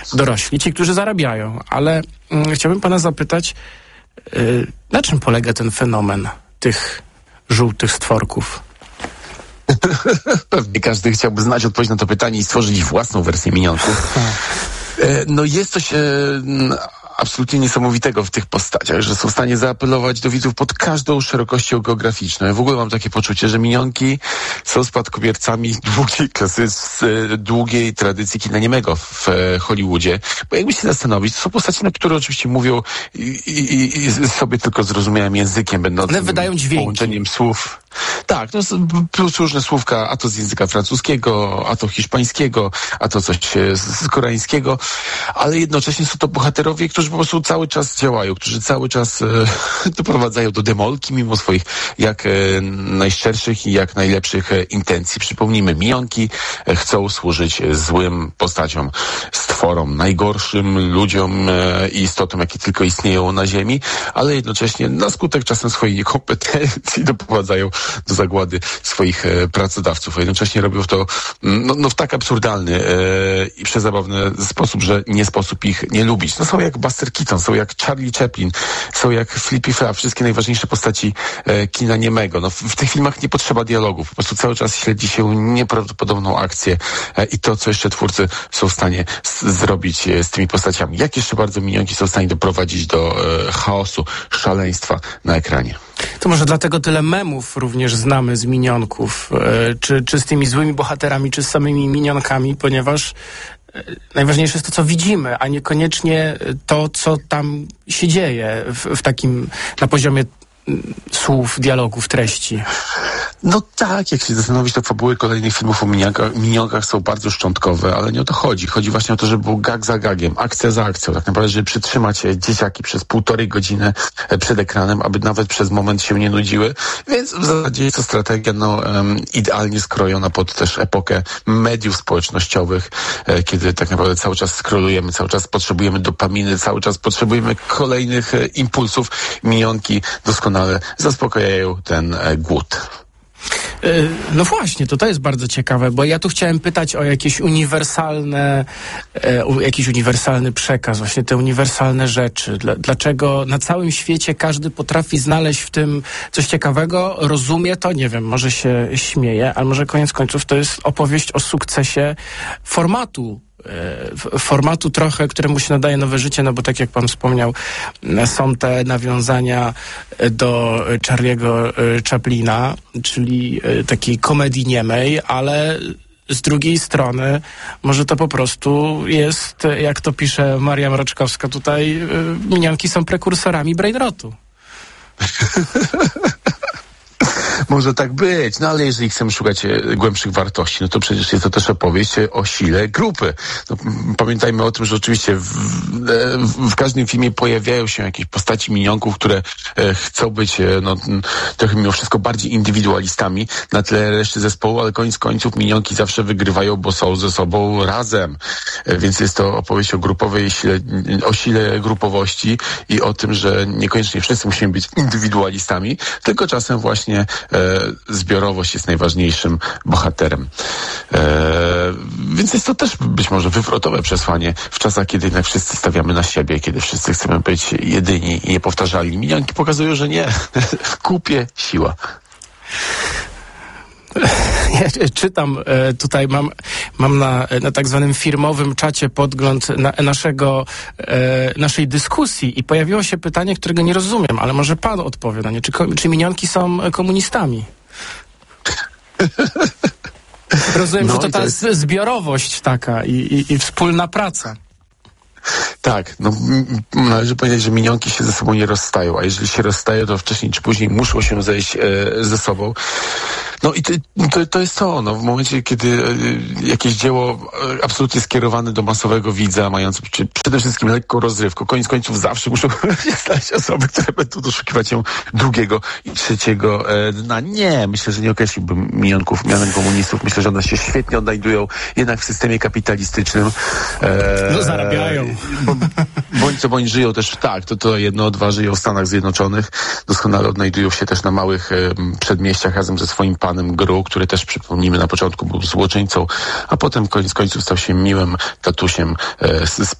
dorośli, ci, którzy zarabiają. Ale chciałbym pana zapytać, na czym polega ten fenomen tych żółtych stworków? Pewnie każdy chciałby znać odpowiedź na to pytanie i stworzyć własną wersję minionków. No jest coś absolutnie niesamowitego w tych postaciach, że są w stanie zaapelować do widzów pod każdą szerokością geograficzną. Ja w ogóle mam takie poczucie, że minionki są spadkobiercami długiej tradycji kina niemego w Hollywoodzie. Bo jakby się zastanowić, to są postacie, na które oczywiście mówią i sobie tylko zrozumiałym językiem, będącym one wydają dźwięki. Połączeniem słów. Tak, no plus różne słówka, a to z języka francuskiego, a to hiszpańskiego, a to coś z koreańskiego, ale jednocześnie są to bohaterowie, którzy po prostu cały czas działają, którzy cały czas doprowadzają do demolki mimo swoich jak najszczerszych i jak najlepszych intencji. Przypomnijmy, minionki chcą służyć złym postaciom, stworom, najgorszym ludziom i istotom, jakie tylko istnieją na ziemi, ale jednocześnie na skutek czasem swojej niekompetencji doprowadzają do zagłady swoich pracodawców, a jednocześnie robią to w tak absurdalny i przezabawny sposób, że nie sposób ich nie lubić. No są jak Buster Keaton, są jak Charlie Chaplin, są jak Flippy Flap, wszystkie najważniejsze postaci kina niemego. No w tych filmach nie potrzeba dialogów, po prostu cały czas śledzi się nieprawdopodobną akcję i to, co jeszcze twórcy są w stanie zrobić z tymi postaciami. Jak jeszcze bardzo minionki są w stanie doprowadzić do chaosu, szaleństwa na ekranie. To może dlatego tyle memów również znamy z minionków, czy z tymi złymi bohaterami, czy z samymi minionkami, ponieważ najważniejsze jest to, co widzimy, a niekoniecznie to, co tam się dzieje w takim, na poziomie słów, dialogów, treści. No tak, jak się zastanowić, to fabuły kolejnych filmów o minionkach są bardzo szczątkowe, ale nie o to chodzi. Chodzi właśnie o to, żeby był gag za gagiem, akcja za akcją. Tak naprawdę, żeby przytrzymać dzieciaki przez 1,5 godziny przed ekranem, aby nawet przez moment się nie nudziły. Więc w zasadzie jest to strategia idealnie skrojona pod też epokę mediów społecznościowych, kiedy tak naprawdę cały czas scrollujemy, cały czas potrzebujemy dopaminy, cały czas potrzebujemy kolejnych impulsów. Minionki doskonale zaspokajają ten głód. No właśnie, to jest bardzo ciekawe, bo ja tu chciałem pytać o jakiś uniwersalny przekaz, właśnie te uniwersalne rzeczy. Dlaczego na całym świecie każdy potrafi znaleźć w tym coś ciekawego, rozumie to, nie wiem, może się śmieje, ale może koniec końców to jest opowieść o sukcesie formatu trochę, któremu się nadaje nowe życie, no bo tak jak pan wspomniał, są te nawiązania do Charlie'ego Chaplina, czyli takiej komedii niemej, ale z drugiej strony może to po prostu jest, jak to pisze Maria Mroczkowska tutaj, minionki są prekursorami brainrotu. Może tak być, no ale jeżeli chcemy szukać głębszych wartości, no to przecież jest to też opowieść o sile grupy. No, pamiętajmy o tym, że oczywiście w każdym filmie pojawiają się jakieś postaci minionków, które chcą być trochę mimo wszystko bardziej indywidualistami na tle reszty zespołu, ale koniec końców minionki zawsze wygrywają, bo są ze sobą razem. Więc jest to opowieść o grupowej sile, o sile grupowości i o tym, że niekoniecznie wszyscy musimy być indywidualistami, tylko czasem właśnie zbiorowość jest najważniejszym bohaterem. Więc jest to też być może wywrotowe przesłanie w czasach, kiedy jednak wszyscy stawiamy na siebie, kiedy wszyscy chcemy być jedyni i niepowtarzalni. Minionki pokazują, że nie. W kupie siła. Ja czytam tutaj, mam na tak zwanym firmowym czacie podgląd naszej dyskusji i pojawiło się pytanie, którego nie rozumiem, ale może pan odpowie na nie. Czy minionki są komunistami? Rozumiem, że to ta zbiorowość taka i wspólna praca. Tak, należy powiedzieć, że minionki się ze sobą nie rozstają, a jeżeli się rozstają, to wcześniej czy później muszą się zejść ze sobą. No i to jest to, w momencie, kiedy jakieś dzieło absolutnie skierowane do masowego widza, mające przede wszystkim lekką rozrywkę, koniec końców zawsze muszą się znaleźć osoby, które będą doszukiwać się drugiego i trzeciego dna. Nie, myślę, że nie określiłbym minionków mianem komunistów. Myślę, że one się świetnie odnajdują jednak w systemie kapitalistycznym. Zarabiają. Bądź Zwycięzcy, bo oni żyją też, tak, to jedno, dwa, żyją w Stanach Zjednoczonych, doskonale odnajdują się też na małych przedmieściach razem ze swoim panem Gru, który też, przypomnijmy, na początku był złoczyńcą, a potem koniec końców stał się miłym tatusiem z